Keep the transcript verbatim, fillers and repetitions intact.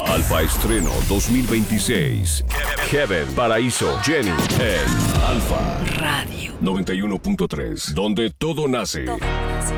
Alfa Estreno dos mil veintiséis. Kevin Paraíso, Jenny en Alfa Radio noventa y uno punto tres, donde todo nace. Todo.